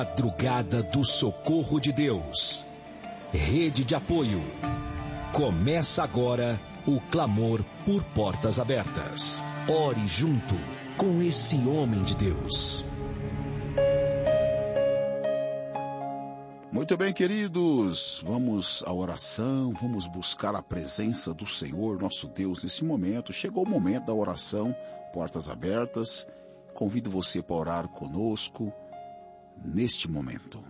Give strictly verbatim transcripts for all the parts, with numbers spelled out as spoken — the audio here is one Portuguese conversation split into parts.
Madrugada do Socorro de Deus. Rede de apoio. Começa agora o clamor por portas abertas. Ore junto com esse homem de Deus. Muito bem, queridos, vamos à oração, vamos buscar a presença do Senhor, nosso Deus, nesse momento. Chegou o momento da oração, portas abertas. Convido você para orar conosco neste momento.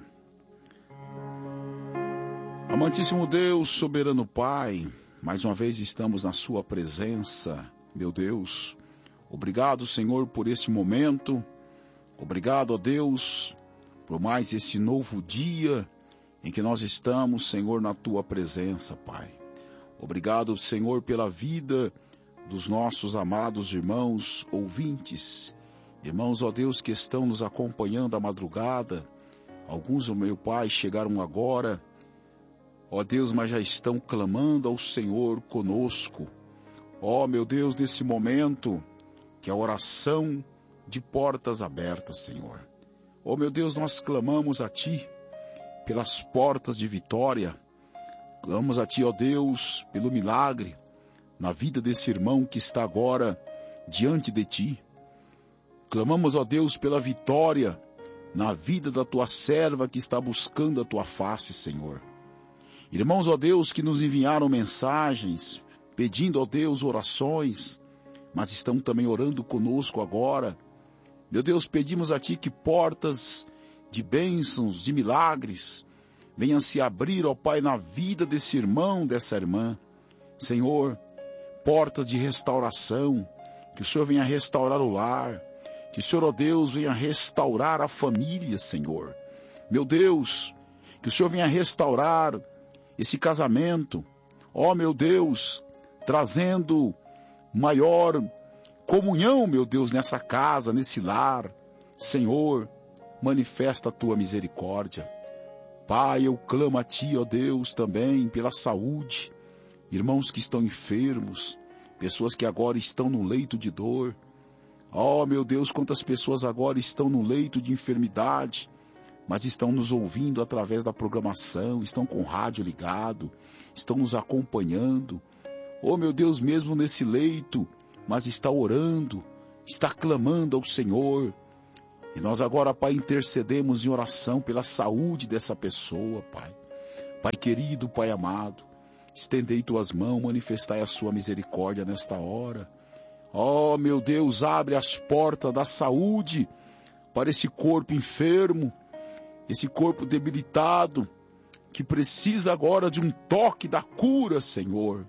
Amantíssimo Deus, soberano Pai, mais uma vez estamos na sua presença, meu Deus. Obrigado, Senhor, por este momento. Obrigado, ó Deus, por mais este novo dia em que nós estamos, Senhor, na tua presença, Pai. Obrigado, Senhor, pela vida dos nossos amados irmãos ouvintes. Irmãos, ó Deus, que estão nos acompanhando à madrugada. Alguns, ó meu Pai, chegaram agora, ó Deus, mas já estão clamando ao Senhor conosco. Ó, meu Deus, nesse momento, que é a oração de portas abertas, Senhor. Ó, meu Deus, nós clamamos a Ti pelas portas de vitória. Clamamos a Ti, ó Deus, pelo milagre na vida desse irmão que está agora diante de Ti. Clamamos, ó Deus, pela vitória na vida da Tua serva que está buscando a Tua face, Senhor. Irmãos, ó Deus, que nos enviaram mensagens, pedindo, ó Deus, orações, mas estão também orando conosco agora. Meu Deus, pedimos a Ti que portas de bênçãos, de milagres, venham se abrir, ó Pai, na vida desse irmão, dessa irmã. Senhor, portas de restauração, que o Senhor venha restaurar o lar, que o Senhor, ó Deus, venha restaurar a família, Senhor. Meu Deus, que o Senhor venha restaurar esse casamento, ó meu Deus, trazendo maior comunhão, meu Deus, nessa casa, nesse lar. Senhor, manifesta a Tua misericórdia. Pai, eu clamo a Ti, ó Deus, também pela saúde. Irmãos que estão enfermos, pessoas que agora estão no leito de dor. Ó, meu Deus, quantas pessoas agora estão no leito de enfermidade, mas estão nos ouvindo através da programação, estão com o rádio ligado, estão nos acompanhando. Ó, meu Deus, mesmo nesse leito, mas está orando, está clamando ao Senhor. E nós agora, Pai, intercedemos em oração pela saúde dessa pessoa, Pai. Pai querido, Pai amado, estendei Tuas mãos, manifestai a Sua misericórdia nesta hora. Ó, meu Deus, abre as portas da saúde para esse corpo enfermo, esse corpo debilitado, que precisa agora de um toque da cura, Senhor.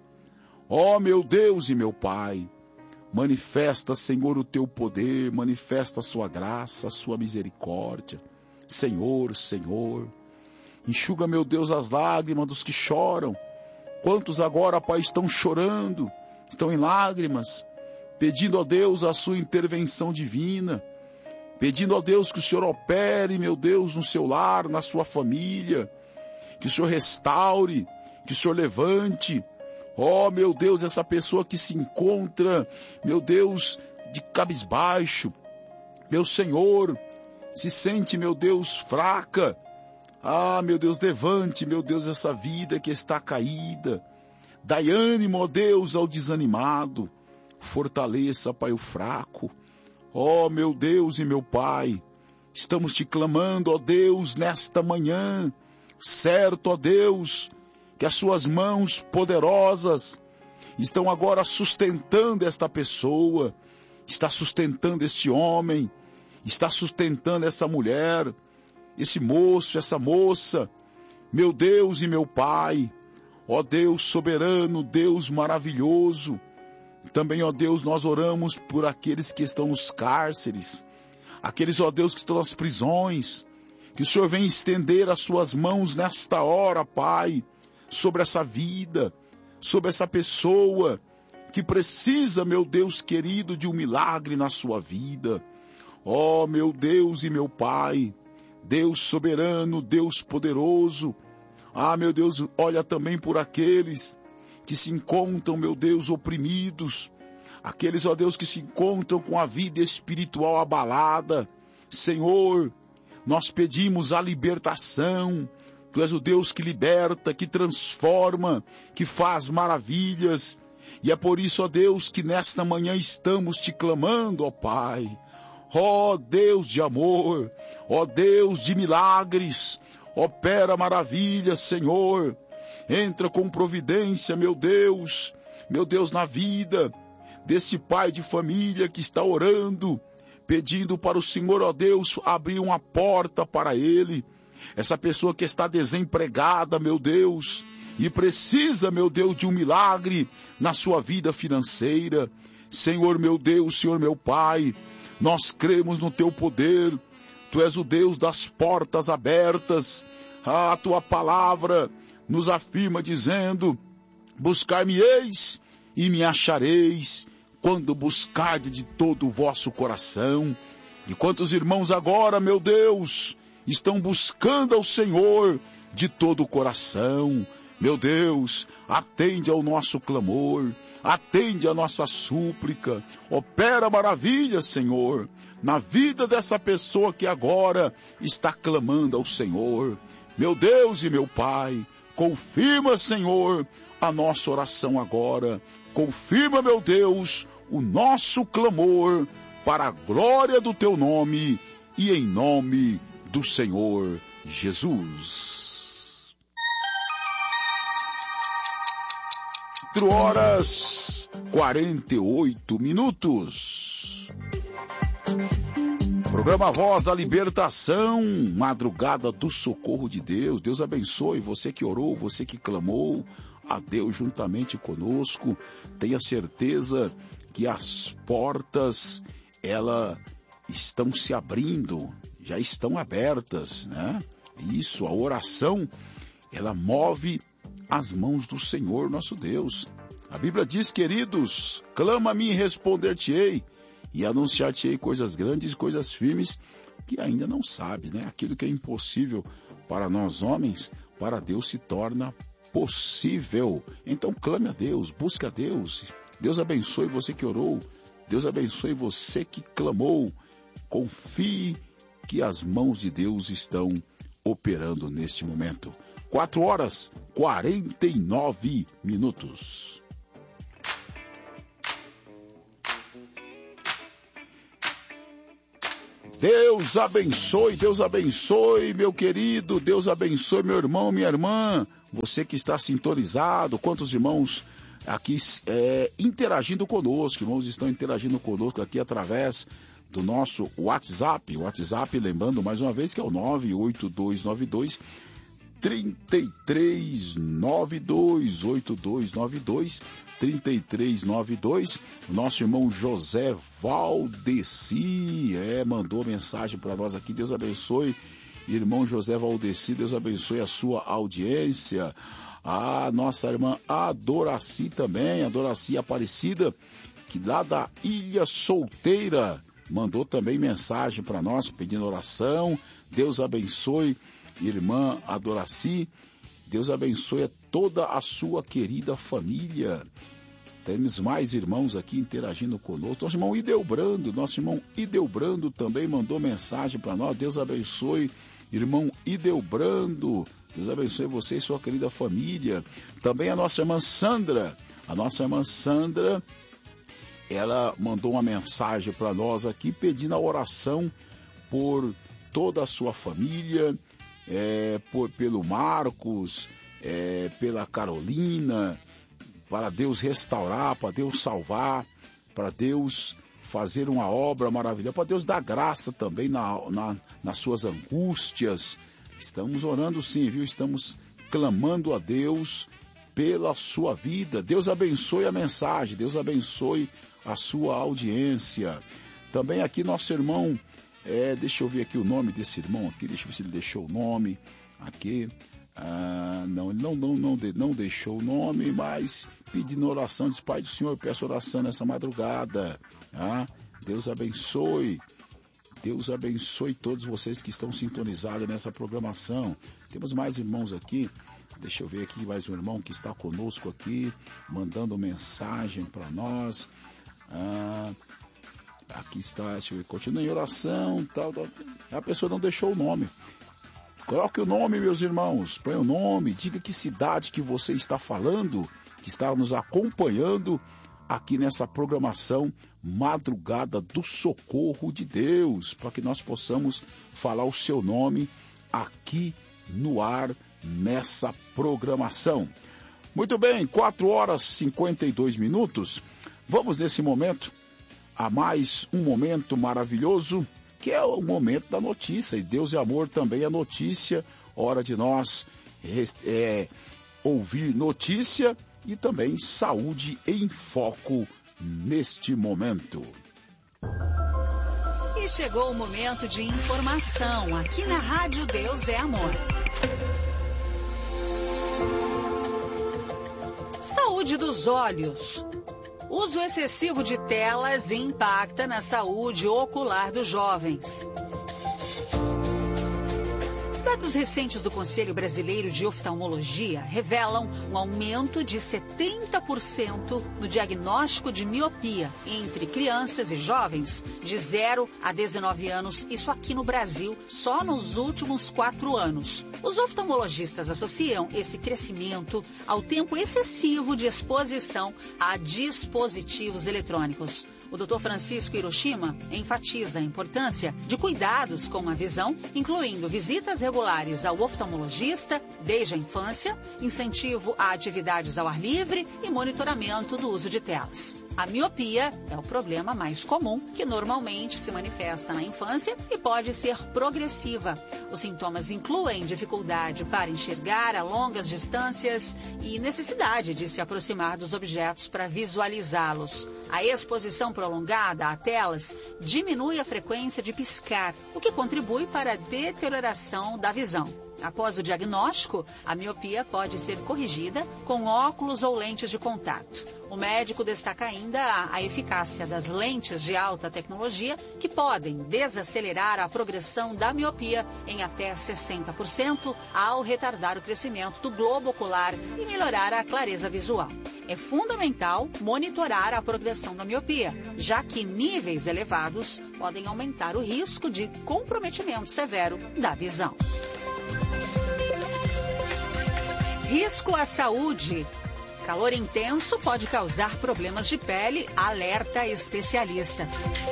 Ó, meu Deus e meu Pai, manifesta, Senhor, o Teu poder, manifesta a Sua graça, a Sua misericórdia. Senhor, Senhor, enxuga, meu Deus, as lágrimas dos que choram. Quantos agora, Pai, estão chorando, estão em lágrimas, pedindo a Deus a Sua intervenção divina, pedindo a Deus que o Senhor opere, meu Deus, no seu lar, na sua família, que o Senhor restaure, que o Senhor levante. Ó, meu Deus, essa pessoa que se encontra, meu Deus, de cabisbaixo, meu Senhor, se sente, meu Deus, fraca. Ah, meu Deus, levante, meu Deus, essa vida que está caída. Dai ânimo, ó Deus, ao desanimado. Fortaleça, Pai, o fraco. Ó, meu Deus e meu Pai, estamos Te clamando, ó Deus, nesta manhã. Certo, ó Deus, que as Suas mãos poderosas estão agora sustentando esta pessoa, está sustentando este homem, está sustentando essa mulher, esse moço, essa moça. Meu Deus e meu Pai, ó Deus soberano, Deus maravilhoso. Também, ó Deus, nós oramos por aqueles que estão nos cárceres, aqueles, ó Deus, que estão nas prisões, que o Senhor venha estender as Suas mãos nesta hora, Pai, sobre essa vida, sobre essa pessoa que precisa, meu Deus querido, de um milagre na sua vida. Ó, meu Deus e meu Pai, Deus soberano, Deus poderoso. Ah, meu Deus, olha também por aqueles que se encontram, meu Deus, oprimidos, aqueles, ó Deus, que se encontram com a vida espiritual abalada. Senhor, nós pedimos a libertação. Tu és o Deus que liberta, que transforma, que faz maravilhas. E é por isso, ó Deus, que nesta manhã estamos te clamando, ó Pai. Ó Deus de amor, ó Deus de milagres, opera maravilhas, Senhor. Entra com providência, meu Deus, meu Deus, na vida desse pai de família que está orando, pedindo para o Senhor, ó Deus, abrir uma porta para ele. Essa pessoa que está desempregada, meu Deus, e precisa, meu Deus, de um milagre na sua vida financeira. Senhor, meu Deus, Senhor, meu Pai, nós cremos no teu poder. Tu és o Deus das portas abertas. A tua palavra nos afirma dizendo: buscar-me-eis e me achareis, quando buscardes de todo o vosso coração. E quantos irmãos agora, meu Deus, estão buscando ao Senhor de todo o coração. Meu Deus, atende ao nosso clamor, atende a nossa súplica, opera maravilhas, Senhor, na vida dessa pessoa que agora está clamando ao Senhor. Meu Deus e meu Pai, confirma, Senhor, a nossa oração agora. Confirma, meu Deus, o nosso clamor para a glória do teu nome e em nome do Senhor Jesus. quatro horas quarenta e oito minutos. Programa Voz da Libertação, madrugada do socorro de Deus. Deus abençoe você que orou, você que clamou a Deus juntamente conosco. Tenha certeza que as portas, elas estão se abrindo, já estão abertas, né? Isso, a oração, ela move as mãos do Senhor nosso Deus. A Bíblia diz, queridos, clama-me e responder-te-ei, e anunciar-te-ei coisas grandes e coisas firmes que ainda não sabes, né? Aquilo que é impossível para nós homens, para Deus se torna possível. Então clame a Deus, busque a Deus. Deus abençoe você que orou, Deus abençoe você que clamou. Confie que as mãos de Deus estão operando neste momento. quatro horas quarenta e nove minutos. Deus abençoe, Deus abençoe, meu querido, Deus abençoe, meu irmão, minha irmã, você que está sintonizado, quantos irmãos aqui é, interagindo conosco, irmãos estão interagindo conosco aqui através do nosso WhatsApp, o WhatsApp, lembrando mais uma vez que é o nove oito dois nove dois, três três nove dois, oito dois nove dois, três três nove dois, nosso irmão José Valdeci, é, mandou mensagem para nós aqui, Deus abençoe, irmão José Valdeci, Deus abençoe a sua audiência, a nossa irmã Adoraci também, Adoraci Aparecida, que lá da Ilha Solteira, mandou também mensagem para nós, pedindo oração, Deus abençoe, irmã Adoraci, Deus abençoe a toda a sua querida família. Temos mais irmãos aqui interagindo conosco. Nosso irmão Ideobrando, nosso irmão Ideobrando também mandou mensagem para nós. Deus abençoe, irmão Ideobrando. Deus abençoe você e sua querida família. Também a nossa irmã Sandra. A nossa irmã Sandra, ela mandou uma mensagem para nós aqui pedindo a oração por toda a sua família, é, por, pelo Marcos, é, pela Carolina, para Deus restaurar, para Deus salvar, para Deus fazer uma obra maravilhosa, para Deus dar graça também na, na, nas suas angústias. Estamos orando sim, viu? Estamos clamando a Deus pela sua vida. Deus abençoe a mensagem, Deus abençoe a sua audiência. Também aqui nosso irmão, é, deixa eu ver aqui o nome desse irmão aqui, deixa eu ver se ele deixou o nome aqui. Ah, não, ele não, não, não, não deixou o nome, mas pedindo oração, diz, Pai do Senhor, peço oração nessa madrugada. Ah, Deus abençoe, Deus abençoe todos vocês que estão sintonizados nessa programação. Temos mais irmãos aqui, deixa eu ver aqui mais um irmão que está conosco aqui, mandando mensagem para nós. Ah, Aqui está, deixa eu ver, continua em oração, tal, tal. A pessoa não deixou o nome. Coloque o nome, meus irmãos, põe o nome, diga que cidade que você está falando, que está nos acompanhando aqui nessa programação Madrugada do Socorro de Deus, para que nós possamos falar o seu nome aqui no ar, nessa programação. Muito bem, quatro horas e cinquenta e dois minutos. Vamos nesse momento a mais um momento maravilhoso, que é o momento da notícia. E Deus e Amor também é notícia, hora de nós é, ouvir notícia e também saúde em foco neste momento. E chegou o momento de informação aqui na Rádio Deus é Amor. Saúde dos olhos. Uso excessivo de telas impacta na saúde ocular dos jovens. Dados recentes do Conselho Brasileiro de Oftalmologia revelam um aumento de setenta por cento no diagnóstico de miopia entre crianças e jovens de zero a dezenove anos, isso aqui no Brasil, só nos últimos quatro anos. Os oftalmologistas associam esse crescimento ao tempo excessivo de exposição a dispositivos eletrônicos. O doutor Francisco Hiroshima enfatiza a importância de cuidados com a visão, incluindo visitas regulares ao oftalmologista desde a infância, incentivo a atividades ao ar livre e monitoramento do uso de telas. A miopia é o problema mais comum, que normalmente se manifesta na infância e pode ser progressiva. Os sintomas incluem dificuldade para enxergar a longas distâncias e necessidade de se aproximar dos objetos para visualizá-los. A exposição prolongada a telas diminui a frequência de piscar, o que contribui para a deterioração da visão. Após o diagnóstico, a miopia pode ser corrigida com óculos ou lentes de contato. O médico destaca ainda a eficácia das lentes de alta tecnologia, que podem desacelerar a progressão da miopia em até sessenta por cento ao retardar o crescimento do globo ocular e melhorar a clareza visual. É fundamental monitorar a progressão da miopia, já que níveis elevados podem aumentar o risco de comprometimento severo da visão. Risco à saúde. Calor intenso pode causar problemas de pele, alerta especialista.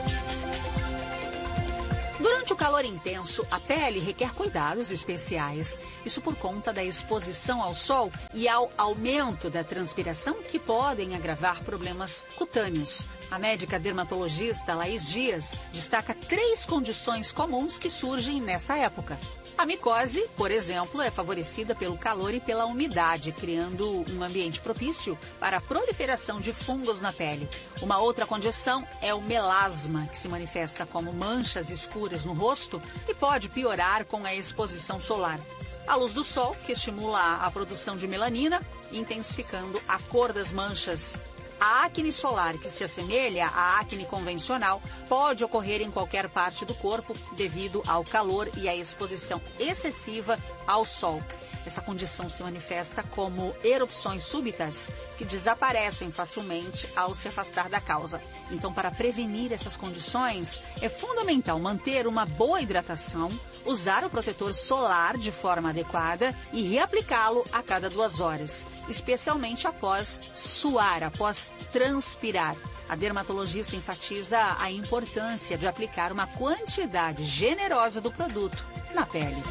Durante o calor intenso, a pele requer cuidados especiais. Isso por conta da exposição ao sol e ao aumento da transpiração, que podem agravar problemas cutâneos. A médica dermatologista Laís Dias destaca três condições comuns que surgem nessa época. A micose, por exemplo, é favorecida pelo calor e pela umidade, criando um ambiente propício para a proliferação de fungos na pele. Uma outra condição é o melasma, que se manifesta como manchas escuras no rosto e pode piorar com a exposição solar. A luz do sol, que estimula a produção de melanina, intensificando a cor das manchas. A acne solar, que se assemelha à acne convencional, pode ocorrer em qualquer parte do corpo devido ao calor e à exposição excessiva ao sol. Essa condição se manifesta como erupções súbitas que desaparecem facilmente ao se afastar da causa. Então, para prevenir essas condições, é fundamental manter uma boa hidratação, usar o protetor solar de forma adequada e reaplicá-lo a cada duas horas, especialmente após suar, após transpirar. A dermatologista enfatiza a importância de aplicar uma quantidade generosa do produto na pele.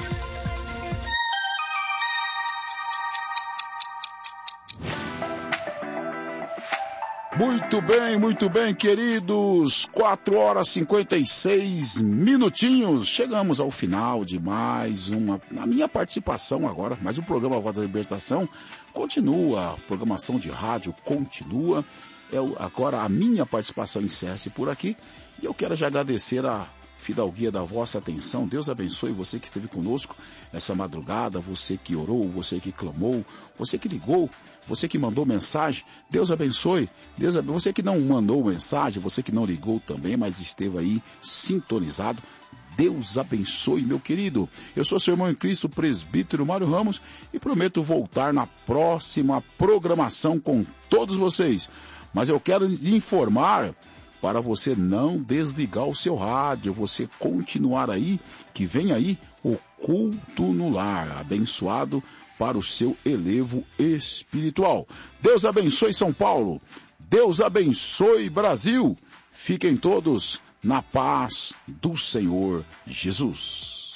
Muito bem, muito bem, queridos. quatro horas e cinquenta e seis minutinhos. Chegamos ao final de mais uma, a minha participação agora, mas o programa Voz da Libertação continua, a programação de rádio continua. Eu, agora a minha participação encerra-se por aqui e eu quero já agradecer a fidalguia da vossa atenção. Deus abençoe você que esteve conosco essa madrugada, você que orou, você que clamou, você que ligou, você que mandou mensagem. Deus abençoe. Deus, você que não mandou mensagem, você que não ligou também, mas esteve aí sintonizado. Deus abençoe, meu querido. Eu sou seu irmão em Cristo, presbítero Mário Ramos, e prometo voltar na próxima programação com todos vocês. Mas eu quero informar para você não desligar o seu rádio, você continuar aí, que vem aí o culto no lar, abençoado para o seu elevo espiritual. Deus abençoe São Paulo, Deus abençoe Brasil, fiquem todos na paz do Senhor Jesus.